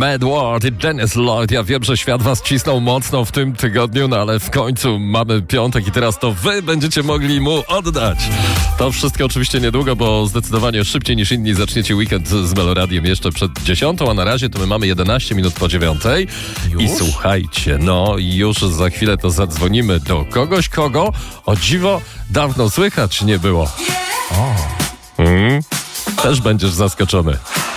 Mad World i Dennis Lloyd. Ja wiem, że świat was cisnął mocno w tym tygodniu, no ale w końcu mamy piątek i teraz to wy będziecie mogli mu oddać. To wszystko oczywiście niedługo, bo zdecydowanie szybciej niż inni zaczniecie weekend z Meloradiem jeszcze przed 10, a na razie to my mamy 11 minut po 9. Już? I słuchajcie, no już za chwilę to zadzwonimy do kogoś, kogo o dziwo dawno słychać nie było. Też będziesz zaskoczony.